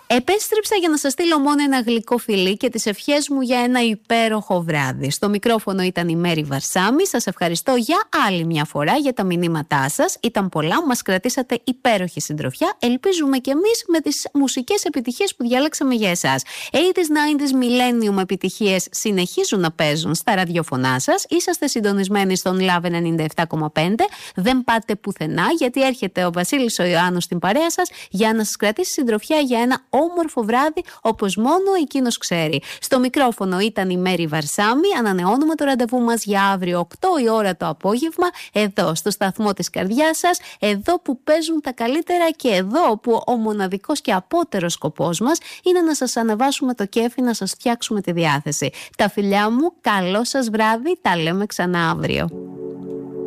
Επέστρεψα για να σας στείλω μόνο ένα γλυκό φιλί και τις ευχές μου για ένα υπέροχο βράδυ. Στο μικρόφωνο ήταν η Μέρη Βαρσάμη. Σας ευχαριστώ για άλλη μια φορά για τα μηνύματά σας. Ήταν πολλά, μας κρατήσατε υπέροχη συντροφιά. Ελπίζουμε κι εμείς με τις μουσικές επιτυχίες που διάλεξαμε για εσάς. 80s, 90s, Millennium επιτυχίες συνεχίζουν να παίζουν στα ραδιοφωνά σας. Είσαστε συντονισμένοι στον Love 97,5. Δεν πάτε πουθενά, γιατί έρχεται ο Βασίλης ο Ιωάννους στην παρέα σας για να σας κρατήσει συντροφιά για ένα όμορφο βράδυ όπως μόνο εκείνος ξέρει. Στο μικρόφωνο ήταν η Μέρη Βαρσάμη. Ανανεώνουμε το ραντεβού μας για αύριο 8 η ώρα το απόγευμα, εδώ στο σταθμό της καρδιάς σας, εδώ που παίζουν τα καλύτερα και εδώ που ο μοναδικός και απότερος σκοπός μας είναι να σας ανεβάσουμε το κέφι, να σας φτιάξουμε τη διάθεση. Τα φιλιά μου, καλό σας βράδυ, τα λέμε ξανά αύριο.